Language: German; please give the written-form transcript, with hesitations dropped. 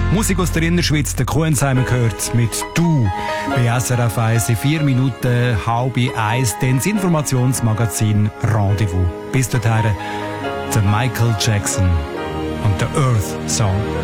Musik aus der Innerschweiz, der Kuensheimer gehört mit «Du» bei SRF 1 in 4 Minuten, 12:30, dann das Informationsmagazin «Rendezvous». Bis dorthin, der Michael Jackson und der Earth Song.